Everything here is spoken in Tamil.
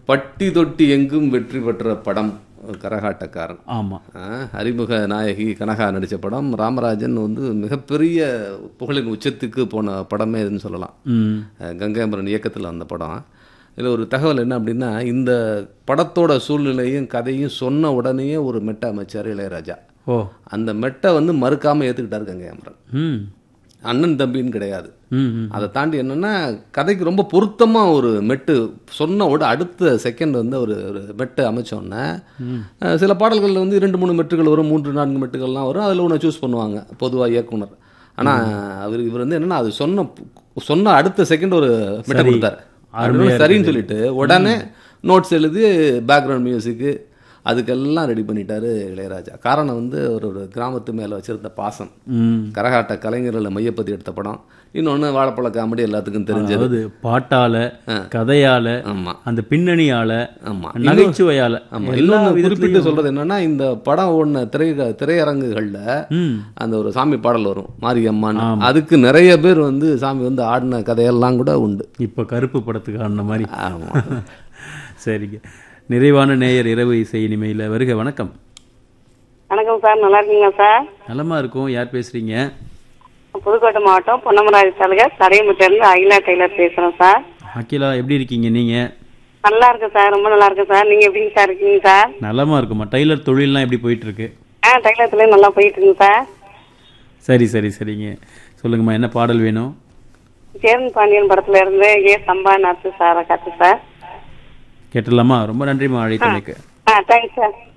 பட்டி தொட்டி எங்கும் வெற்றி பெற்ற படம் கரகாட்டக்காரன். ஆமாம். அறிமுக நாயகி கனகா நடித்த படம். ராமராஜன் வந்து மிகப்பெரிய புகழின் உச்சத்துக்கு போன படமே இதுன்னு சொல்லலாம். கங்கைமரன் இயக்கத்தில் வந்த படம். இதில் ஒரு தகவல் என்ன அப்படின்னா, இந்த படத்தோட சூழ்நிலையும் கதையும் சொன்ன உடனேயே ஒரு மெட்டை அமைச்சார் இளையராஜா. அந்த மெட்டை வந்து மறுக்காமல் ஏற்றுக்கிட்டார் கங்கைமரன். அண்ணன் தம்பின்னு கிடையாது. அதை தாண்டி என்னென்னா, கதைக்கு ரொம்ப பொருத்தமாக ஒரு மெட்டு சொன்ன அடுத்த செகண்ட் வந்து ஒரு மெட்டு அமைச்சோன்னே சில பாடல்களில் வந்து 2-3 மெட்டுகள் வரும், 3-4 மெட்டுகள்லாம் வரும். அதில் ஒன்று சூஸ் பண்ணுவாங்க பொதுவாக இயக்குனர். ஆனால் இவர் வந்து என்னென்னா, அது சொன்ன அடுத்த செகண்ட் ஒரு மெட்டை கொடுத்தாரு. சரின்னு சொல்லிட்டு உடனே நோட்ஸ் எழுதி பேக்ரவுண்ட் மியூசிக்கு அதுக்கெல்லாம் ரெடி பண்ணிட்டாரு இளையராஜா. காரணம் வந்து ஒரு கிராமத்து மேலே வச்சிருந்த பாசம். கரகாட்ட கலைஞர்களை மையப்பத்தி எடுத்த படம். இன்னொன்று வாழைப்பழ காமெடி எல்லாத்துக்கும் தெரிஞ்சது. பாட்டால, கதையால, அந்த பின்னணியால, நகைச்சுவையால. இன்னொன்று குறிப்பிட்டு சொல்றது என்னன்னா, இந்த படம் ஒன்று திரையரங்குகளில் அந்த ஒரு சாமி பாடல் வரும், மாரியம்மான். அதுக்கு நிறைய பேர் வந்து சாமி வந்து ஆடின கதையெல்லாம் கூட உண்டு. இப்போ கருப்பு படத்துக்கு ஆடின மாதிரி. சரிங்க. நிறைவான நேயர் இரவு இசை இனிமையில் வருக. வணக்கம். வணக்கம் சார், நல்லா இருக்கீங்களா சார்? நலமா இருக்கும். யார் பேசுறீங்க? புதுக்கோட்டை மாவட்டம் பொன்னமராவதி தாலுகா சடையமுத்திலிருந்து அகிலா டெய்லர் பேசுறேன் சார். அகிலா, எப்படி இருக்கீங்க நீங்க? நல்லா இருக்கு சார், ரொம்ப நல்லா இருக்கு சார். நீங்க எப்படிங்க சார் இருக்கீங்க சார்? நலமா இருக்குமா? டெய்லர் தொழிலெலாம் எப்படி போயிட்டு இருக்கு? டெய்லர் தொழில் நல்லா போயிட்டு இருக்குங்க சார். சரிங்க. சொல்லுங்கம்மா, என்ன பாடல் வேணும்? சேரன் பாண்டியன் படத்துல இருந்து சம்பா நாத்து சார காத்து சார். கேட்டலாமா? ரொம்ப நன்றிம்மா அழைத்தமைக்கு. Thanks sir.